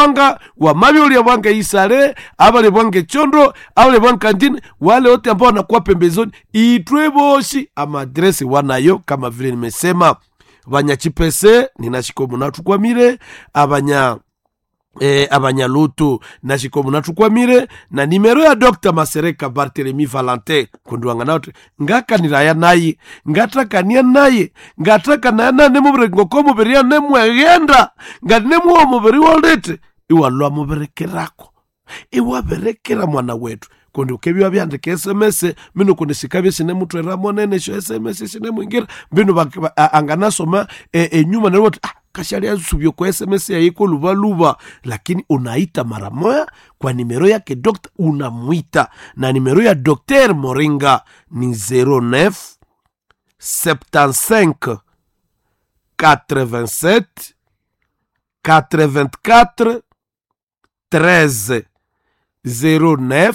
anga wa mabiuli ya wanga isale abale wange chondo abale wanga kantini wale wote ambao wanakuwa pembezoni itwe boshi ama adresi wanayo kama vile nimesema. Abanyachipese ninashiko munatukwamire abanyalutu nashiko munatukwamire na nimero ya Dr. Masereka Barthelemy Valentin kunduanga naote ngaka niraya naye ngataka nia naye ngataka na nane mubere ngoko mubere ya nemwegenda ngatnemu wa mubere wolete iwalwa mubere kerako iwaberekera mwana wetu kundi ukebiwa byandike SMS mino kundi sikabye sine mutwe ramonene sho SMS sine mwingira bino anganasoma nyuma na wote kashali azubyo kwa SMS ya yiko luba lakini unaita mara moja kwa nimero yake Dr. unamuita na nimero ya Dr. Moringa ni 09 75 87 84 13 09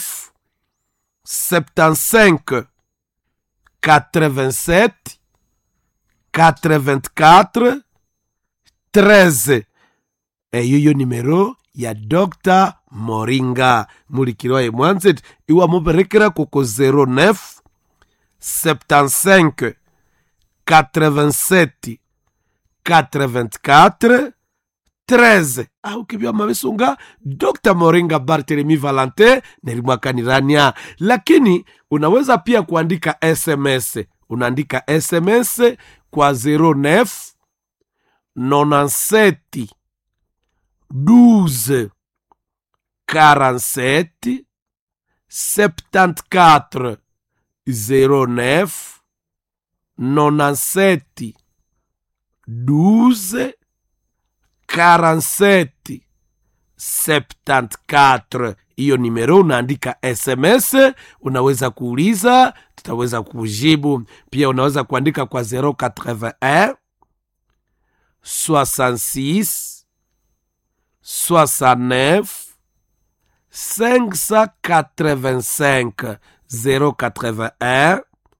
75 87 84 13. Eyo nimero ya Dr. Moringa mulikirwa ye mwanzet iwa muberekera koko 09 75 87 84 13. Au kibia mabesunga Dr. Moringa Barthelemy Valentin nelimwakanirania. Lakini unaweza pia kuandika SMS. Unaandika SMS kwa 09 97 12 47 74 09 97 12 47 74. Iyo nimero unaandika SMS, unaweza kuuliza, tutaweza kujibu. Pia unaweza kuandika kwa 081 66 69 585 081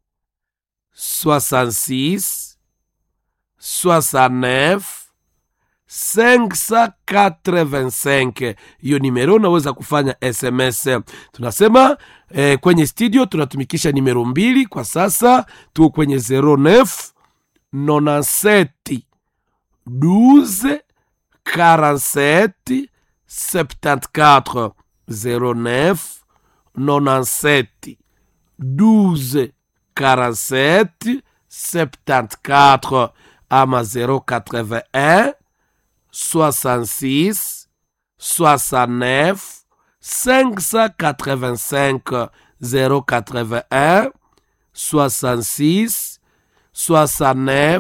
66 69 585. Hiyo nimero unaweza kufanya SMS. Tunasema kwenye studio tunatumikisha nimero mbili kwa sasa. Tuko kwenye 09 97 12 47 74 09 97 12 47 74 ama 081 66 69 585 081 66 69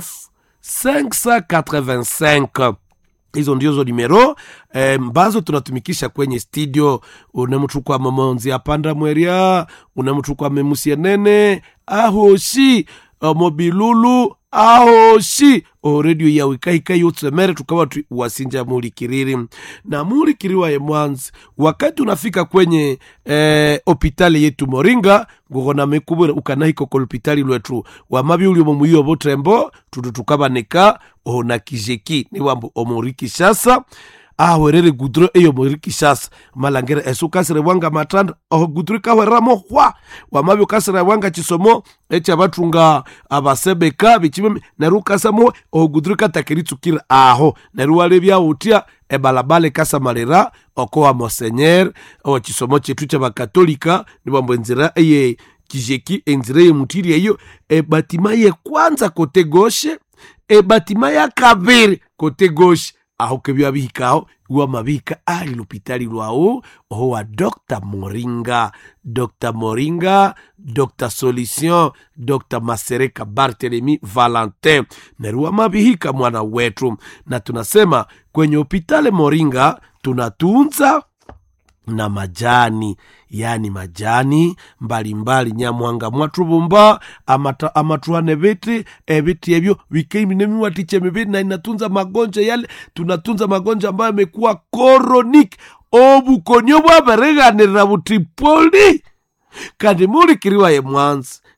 585. Hizo ndizo numero mbazo tunatumikisha kwenye studio. Unamuchukua mamonzi apanda mweria, unamuchukua memusienene ahoshi mobilulu ahoshi radio ya wikaika yotsemere tukawa wasinja mulikiriri na mulikiriwa ye mwanzi. Wakati unafika kwenye hospitali yetu Moringa ngogona mekubura ukanahiko ko hospitali lwetu wa mabi uli omuyo botrembo tutukabaneka ona kijeki ni wambo omuriki shasa werere gudro eyo moriki shasa malangere esukasire wanga matanda gudro kaweramo kwa wamabyo kasire wanga chisomo echa batunga abasebeka bichime nerukasamo gudro katakiritsukira neruwale bya utia ebalabale kasa malera okowa monseigneur chisomo chetu cha bakatolika ni bambo nzira eye kijeki enzire ye mutiri eyo batima ye kwanza kote gauche batima ya kabiri kote gauche aho kebya bihikao uwa mabika ali lupitali lwao wa Dr. Moringa. Dr. Moringa, Dr. Solution, Dr. Masereka Barthelemy Valentin neruwa mabihika mwana wetu. Na tunasema kwenye hospitali Moringa tunatunza na majani, yani majani mbalimbali nyamwanga mwatubumba amatuane biti ebiti ebyo wikeimi nemi watiche mibiti na inatunza magonjwa yale. Tunatunza magonjwa ambayo yamekuwa chronic obukonyo bwabereganira butipoli kandi muri kiriwa ye mwanzi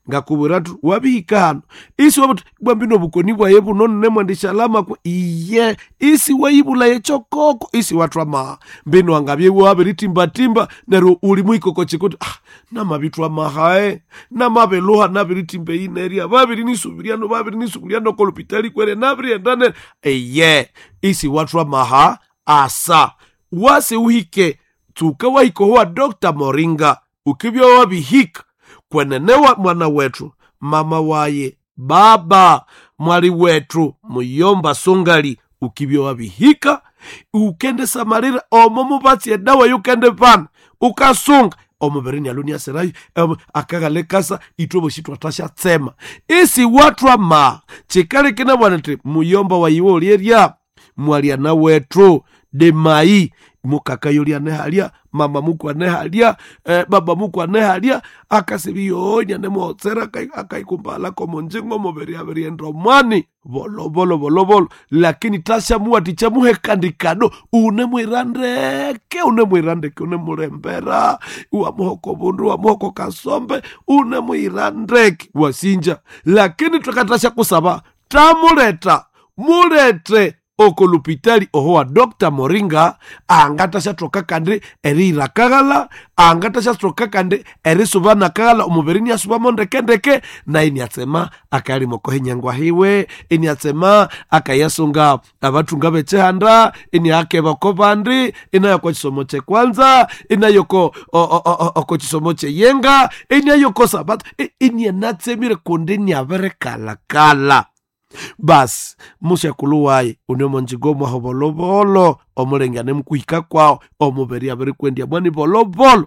ngakubiratu wabihikano isi wabuti bwambino bukoni bwa yebu nonu nemwandisha lama kwa iye isi waibula yechokoko isi watu ama mbino angabye wabiriti mbatimba nero ulimuiko kochikuti nama bitu amahae nama beloha nabiriti mbe ineria babiri nisubiriano kolupitali kwere nabiri endane isi watu amaha asa wase uhike tuka wahiko huwa Dr. Moringa ukibya wabihika kwenenewa mwana wetu mama waye baba mwali wetu Muyomba Songali ukibya wabihika ukende samarira omomubatsi edawa yukende pana ukasunga omuberini aluni aserayo akagalekasa itobo shitu atasha tsema isi watu ama chikale kina bwanete Muyomba wayiwo olieria mwali ana wetu de mai mukaka yoli anehalia mama muku anehalia baba muku anehalia akasibiyonya nemotsera akaikumbala komonjengo moberi endro mwani bolo lakini tasha muati chamuhe kandikado unemwirandeke unemurembera uamuhoko bundu uamuhoko kasombe unemwirandeke wasinja lakini tukatasha kusaba tamuleta mulete okolupitali ohoa Dr. Moringa angatasha troka kande eri rakagala angatasha troka kande eri subana kagala umuberini asuba mondeke na ini atsema akali mokohe nyangwa hiwe ini atsema akayasunga abatunga bechehanda ini ake bakobandi inayoko chisomoche kwanza inayoko oko chisomoche yenga inayoko sabat ini anatsemire kondeni avere kala bas musha kuluwaye unemo njigomo hobolobolo omulengane mkuhika kwao omuberi abere kwendia bwani bolobolo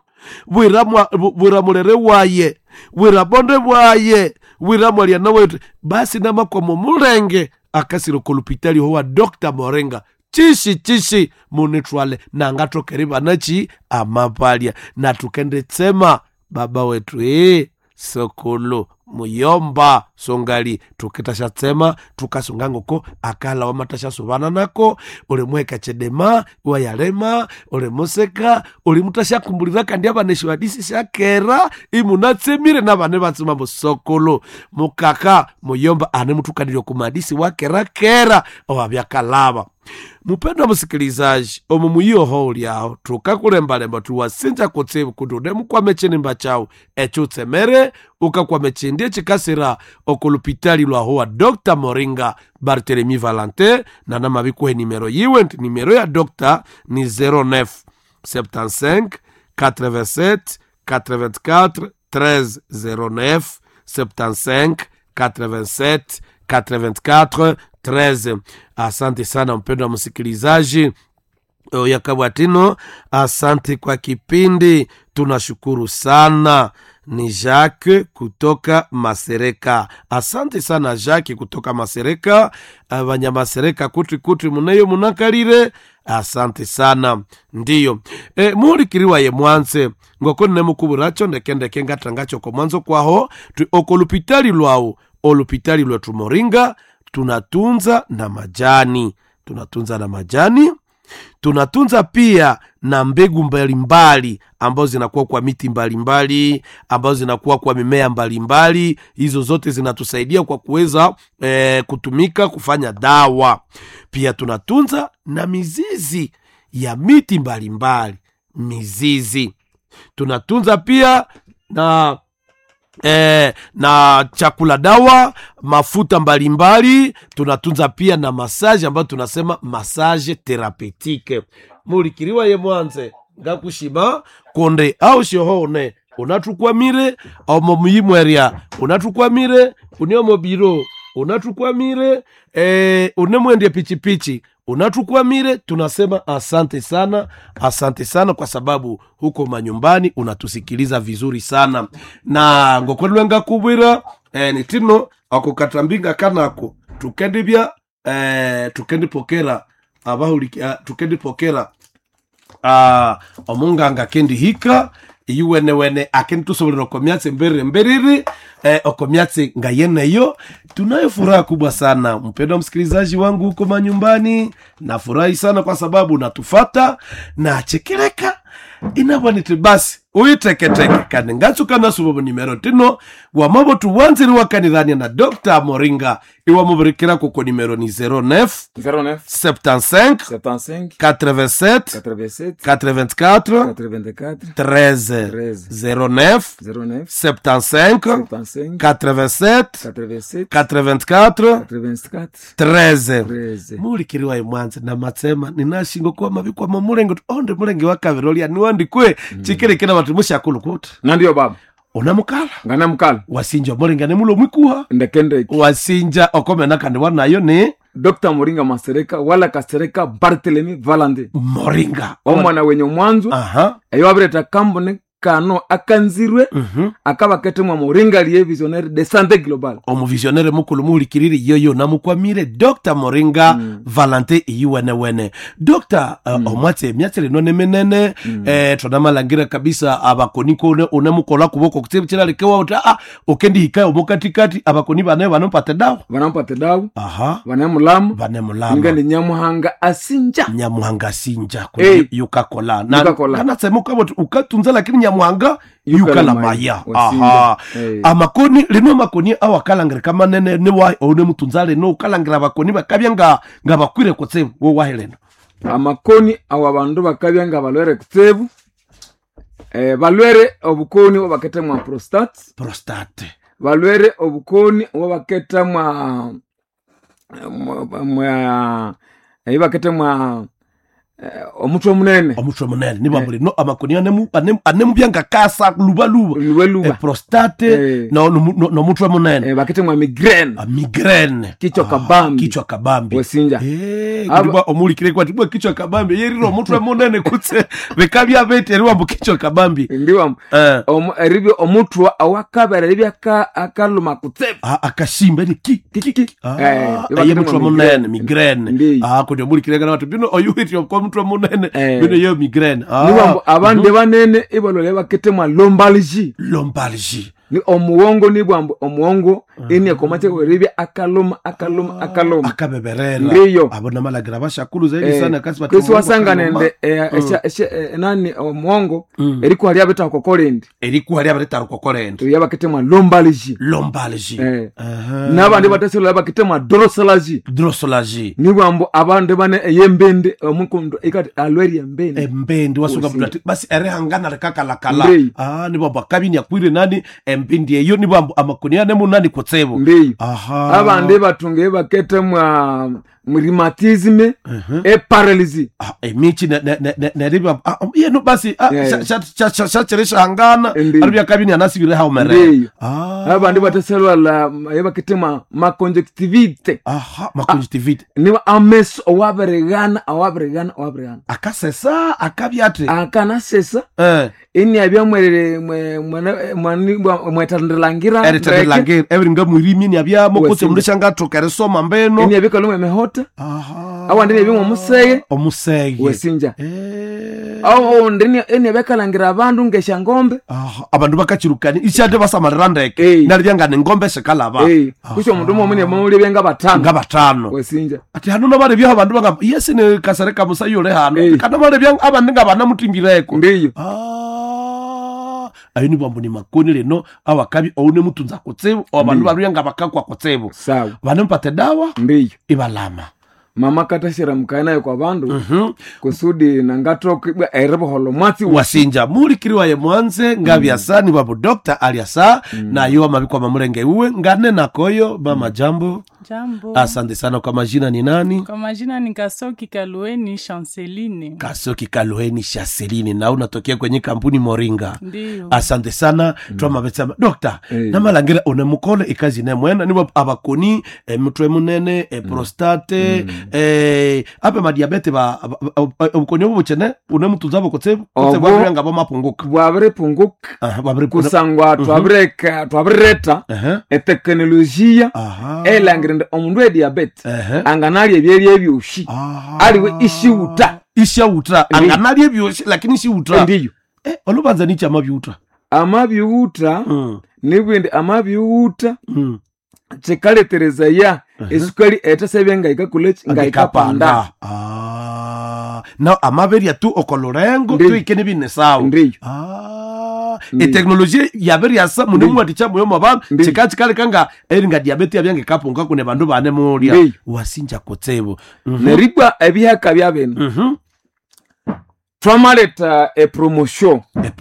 wira mulere waye wira bonde waye wira mwalia nawe basi nama kwa mulenge akasiro kolupitali huwa Dr. Moringa chishi munitwale na ngato keriba nachi amapalia na tukende tsema baba wetu Sokolo Muyomba Songali tukitasha tsema tukasungangoko akala wamatasha subana nako ule mweka chedema wayalema ule museka ule mutasha kumbulira kandi abaneshi wadisi shakera imunatsemire nabane batsuma Sokolo mukaka Muyomba ane mutukaniro kumadisi wakera owabyakalaba. Mupenda musikilizaji omumuyo holi yao tukakulemba tuwasinja kutsebu kudude mkwame chenimba chao echutsemere ukakwame chindie chikasira okulupitali lwa hoa Dr. Moringa Barthelemy Valentin na nama bikuhe nimero yiwe nimero ya Dr. ni 09 75 87 84 13 09 75 87 84 13. Asante sana mpendo wa msikilizaji yakabwatino, asante kwa kipindi, tunashukuru sana. Ni Jacques kutoka Masereka. Asante sana Jacques kutoka Masereka. Abanyamasereka kuti muneyo munakalire. Asante sana. Ndiyo. Muri kiriwa ye mwanze. Ngoko nemukuburacho ndekendeke ngatangacho kwa mwanzo kwaho. Okolupitali lwao. Olupitali lwa Moringa. Tunatunza na majani. Tunatunza pia na mbegu mbalimbali ambazo zinakuwa kwa miti mbalimbali, ambazo zinakuwa kwa mimea mbalimbali. Hizo zote zinatusaidia kwa kuweza kutumika kufanya dawa. Pia tunatunza na mizizi ya miti mbalimbali, mizizi. Tunatunza pia na chakula dawa, mafuta mbalimbali. Tunatunza pia na massage ambayo tunasema massage thérapeutique. Mulikiriwa ye mwanze ngakushima konde au shohone unatukwamire au mumuyimweria unatukwamire unyomo biro unatukwamire unemwendie pichipichi unatukwamire. Tunasema asante sana kwa sababu huko manyumbani unatusikiliza vizuri sana. Na ngokwelwenga kubwira nitino akukatambinga kanako tukendibya tukendipokera tukendipokera omunganga kendi hika iwene akendi tusobolera okomyatse mberiri okomyatse ngayeneyo. Tunayo furaha kubwa sana mpendwa msikilizaji wangu huko manyumbani. Na furahi sana kwa sababu natufata na chekeleka inabonete basi uiteketeke kandi ngatsukana subo nimero tino wamabo tuwanziri wakanidhania na Dr. Moringa iwa mubirikira kuko nimero ni 09 75 87 84 13 09 75 87 84 13 mulikiriwa imwanze na matsema ninashingo kwa mavikwa mamulengo onde mulenge wakavirolia niwandi kwe chikerekena watu mushakulu kuta nandiyo baba unamukala ngana mukala wasinja mulengane mulo mwikuha ndekende wasinja okomena kandi wanayo ni Dr. Moringa Masereka wala Kasereka Barthelemy Valande Moringa omwana wenye mwanzo ayo abreta kambone kano akanzirwe akaba ketemwa Moringa liye visionnaire de santé globale omu visionnaire mukulu mulikiriri yoyo namukwamire Dr. Moringa Valante iwene Dr. Omwatse myatse none menene tonamalangira kabisa abakoniko unemukola kuboko kutsebu kiralekewa uta okendi hikaye omukatikati abakoni bane banompate dawo vanemulamu ngandi nyamuhanga asinja kuri yukakola kana tsemuka ukatunza lakini nyamuhanga yukala maya amakoni lino makoni awakalangire kama nene ne wa one mutunzale no ukalangira abakoni bakabya nga bakwire kutsebu wo waheleno amakoni awa bandu bakabya nga balwere kutsebu balwere obukoni obakete mwa prostate balwere obukoni obakete mwa bakete mwa omutwe munene niba muri no amakoni anemu byanga kasa luba prostate no mutwe munene bakete mwa migraine kichwa kabambi wesinja ndiba omulikire kwa tibwa kichwa kabambi yeriro mutwe munene kutse bekabya bete riwa mu kichwa kabambi ndiwa eribyo omutwe awakabera ribya akaluma kutse akashimba ni mutwe munene migraine kodi omulikire kana watu bino oyuhiti kwa mutwe munene bino yo migraine niba abande banene ibalole bakete mwa lombalgie ni omuwongo nibwambo omuwongo eni komate ribya akaluma akabeberera ndiyo abona malagira bashakulu zaidi sana kasi batu kwisi wasanganende nani omuwongo eriko hali abeta kokolendi yabakete mwa lombalgie nabandi bateselo bakete mwa dorsalagie nibwambo abande bane yembende omukondo ikati alweri embende wasuka bulati basi erehangana rekakalakala nibwambo kabini yakwire nani embindi eyo nibwambo amakoni anemu nani kutsebo abandi batunge bakete mwa rheumatisme paralysie emichi na riba yeno basi chacheresha hangana aribya kabini anasibire ha umere abandi bateselwa la bakete ma conjunctivite niba ames owaberegana akasesa akabyate akanasesa ini abya mwerere mwetandelangira everinga mwirimi ni abya mokose murishanga tokere soma mbeno ini abika lumwe mehota awandi ni bimwe omusege wesinja aho ndini ini abika langira abandu ngesha ngombe abandu bakachirukani icyade basamarandeke naryanga ne ngombe shekalaba kusho mundu momune muri benga batano wesinja ati hano nabare bya abandu banga yesi ne kasareka musayole hano kana bare bya abandu ngabana mutimbireko ndiyo ayini bambu ni makoni leno awakabi oune mutunza kutsebo abantu baruyanga bakakwa kutsebo banampate dawa ndiyo ibalama mama katashira mkaina kwa bandu kusudi nangato erebo holo mwati wasinja mulikiriwa ye mwanze ngabyasa ni babu Dr. Aliasa na yo mabikwa mamurenge uwe ngane nakoyo mama jambo asante sana. Kwa majina ni nani? Kwa majina ni Kasoki Kalueni Chanceline na unatokea kwenye kampuni Moringa. Ndiyo. Asante sana. Tuwa mabetsama Dokta na malangira unemukole ikazi ne mwena niwa abakoni mutwe munene prostate ape madiabete ukonyo buchene unemutunzabo kotsebu bwabiranga bamapunguka kusangwa twabreta teknolojia elangirinde omundu e diabete anganali ebyeri ebyushi aliwe ishiuta anganali ebyushi lakini ishiuta ndiyo olubanza nichi amabyuta nibwende amabyuta chekaletereza ya esukali etasebenga ikakulechi ngaikapanda na amaberia tu okolorengo tu ikene bine sawa teknolojia yaberia sa munemu aticha moyo mabantu chikachi kale kanga eringa diabetes abyange kapunga kune bandu bane moria wasinja kotsebo neribwa ebihaka byabene twamaleta promotion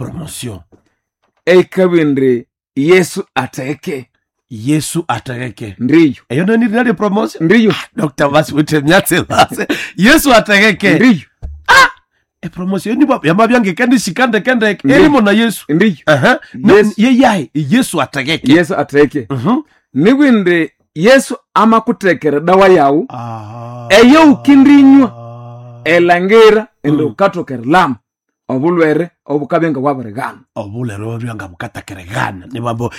ekabendre Yesu ateke ndiyo eyo nani promotion ndiyo Dr. Basi wetemyatse Yesu ateke ndiyo promotion ni baba yamabyange kandi shikande kende elimo na Yesu ndiyo Yesu ateke nibwinde Yesu amakutekera dawa yawu eyo ukindinywa elangera endo ukatokera lama obulwere obukabenga bwaberegana obulero byanga bukatakeregana ni bambo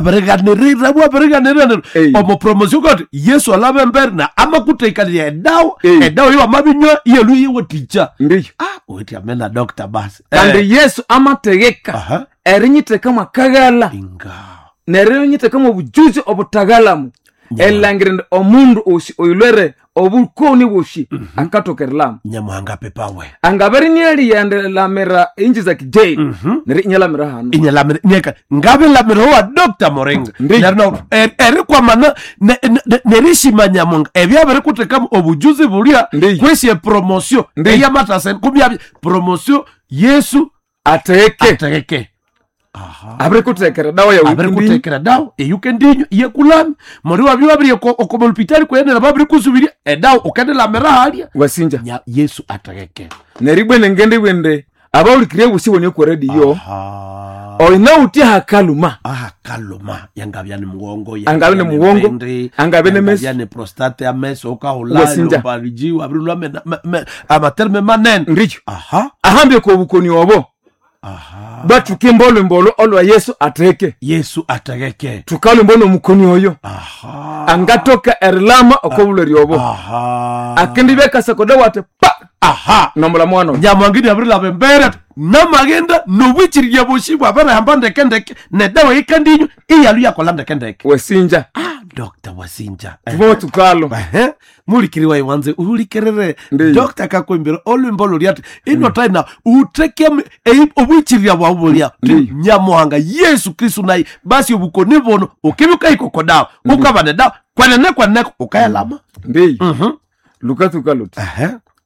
bwaberegana omo promotion got Yesu alabe mbere na amakutekalya edawo yo amabinywa yelu yiwo teacher ndiyo weti amena Dr. Basi kandi Yesu amategeka erinyite kama kagala nerinyite kama obujuzi obutagalamu elangirinde omundu oshi oyulwere obukoni boshi akatokerlam nyamuhanga pepawe angaberi nyeli yandelamira inji za kijei neri nyalamira hano inyalamira nyeka ngabe lamira wa Dr. Morenga nerino eri kwa mana nerishima nyamunga ebyabere kutekam obujuzi bulia kwesi promotion eyamatase kumya promotion Yesu ateke abre kutekera dawa eyukendinyo yekulami muri wabibabiri ko hospital kwene babiri kusubiria edawo ukendela merahalia wasinja Yesu ateke neribwe ngende wende abawulikire busibonye ko radio oina uti hakaluma yangabyane mugongo angabene mes yani prostate ameso kahulalo baliji wabirulame amaterme manen ndicho ahambe ko bukoni obo batu kimbolo olwa Yesu ateke tukalo mbono mukoni oyo angatoka erlama okobulori obo akindi beka sakoda wate pa nomula mwana nyamwangidi abrila bembere namagenda nobichiriya boshibwa bara hambande kendeke nedawe ikandinyo iyalu yakolanda kendeke wasinja Dr. Wasinja tubo tukalo mulikiriwa iwanze ulikerere Dr. Kakwembere olumbolo lyati ino taina uteke obuchiriya bwabulia nyamuhanga Yesu Kristo nayi basi obukoni bono okibuka ikokodawa ukabane dawa kwanene ukayalama Luka tukalo